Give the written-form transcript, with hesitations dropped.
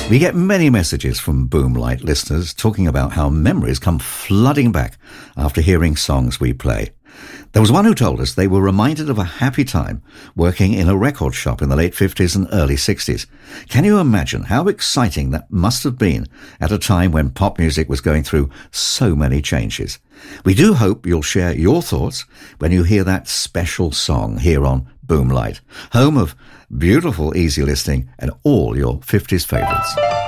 We get many messages from Boomlight listeners talking about how memories come flooding back after hearing songs we play. There was one who told us they were reminded of a happy time working in a record shop in the late 50s and early 60s. Can you imagine how exciting that must have been at a time when pop music was going through so many changes? We do hope you'll share your thoughts when you hear that special song here on Boomlight, home of beautiful easy listening and all your 50s favourites.